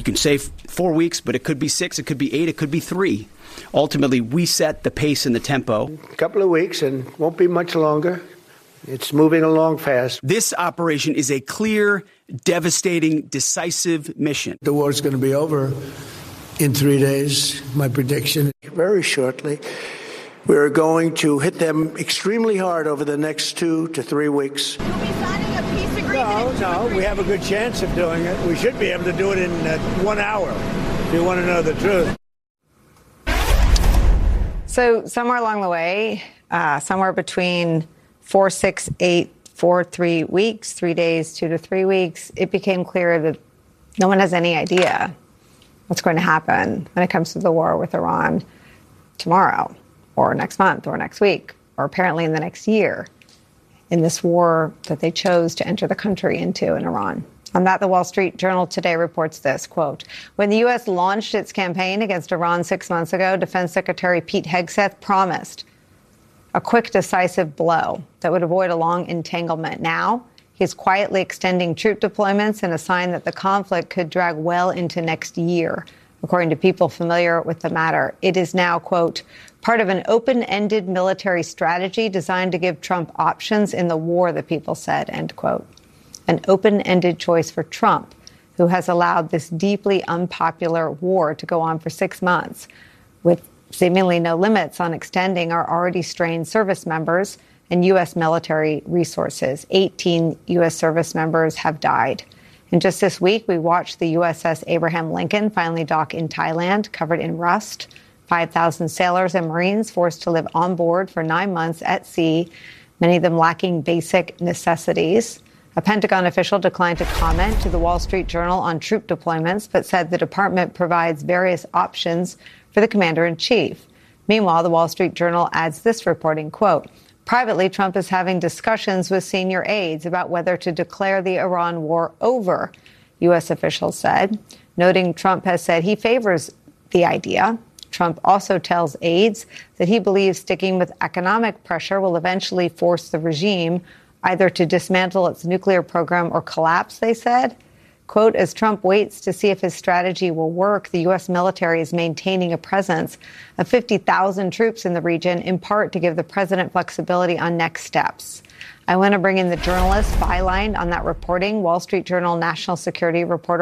can say 4 weeks, but it could be 6, it could be 8, it could be 3. Ultimately, we set the pace and the tempo. A couple of weeks and won't be much longer. It's moving along fast. This operation is a clear, devastating, decisive mission. The war's going to be over in 3 days, my prediction. Very shortly, we're going to hit them extremely hard over the next 2 to 3 weeks. Will be signing a peace agreement? No, we have a good chance of doing it. We should be able to do it in 1 hour, if you want to know the truth. So somewhere along the way, somewhere between 4, 6, 8, 4, 3 weeks, 3 days, 2 to 3 weeks, it became clear that no one has any idea what's going to happen when it comes to the war with Iran tomorrow or next month or next week or apparently in the next year in this war that they chose to enter the country into in Iran. On that, the Wall Street Journal today reports this, quote, when the U.S. launched its campaign against Iran 6 months ago, Defense Secretary Pete Hegseth promised a quick, decisive blow that would avoid a long entanglement. Now, he's quietly extending troop deployments in a sign that the conflict could drag well into next year. According to people familiar with the matter, it is now, quote, part of an open-ended military strategy designed to give Trump options in the war, the people said, end quote. An open-ended choice for Trump, who has allowed this deeply unpopular war to go on for 6 months, with seemingly no limits on extending our already strained service members and U.S. military resources. 18 U.S. service members have died. And just this week, we watched the USS Abraham Lincoln finally dock in Thailand, covered in rust. 5,000 sailors and Marines forced to live on board for 9 months at sea, many of them lacking basic necessities. A Pentagon official declined to comment to the Wall Street Journal on troop deployments, but said the department provides various options for the commander-in-chief. Meanwhile, the Wall Street Journal adds this reporting, quote, privately, Trump is having discussions with senior aides about whether to declare the Iran war over, U.S. officials said, noting Trump has said he favors the idea. Trump also tells aides that he believes sticking with economic pressure will eventually force the regime either to dismantle its nuclear program or collapse, they said. Quote, as Trump waits to see if his strategy will work, the U.S. military is maintaining a presence of 50,000 troops in the region, in part to give the president flexibility on next steps. I want to bring in the journalist byline on that reporting, Wall Street Journal national security reporter